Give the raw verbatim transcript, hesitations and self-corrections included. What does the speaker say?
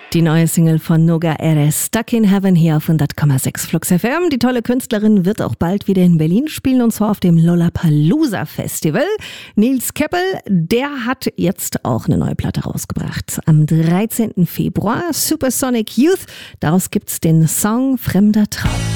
Die neue Single von Noga Erez, Stuck in Heaven, hier auf hundert Komma sechs Flux F M. Die tolle Künstlerin wird auch bald wieder in Berlin spielen, und zwar auf dem Lollapalooza Festival. Nils Keppel, der hat jetzt auch eine neue Platte rausgebracht. Am dreizehnten Februar, Supersonic Youth. Daraus gibt's den Song Fremder Traum.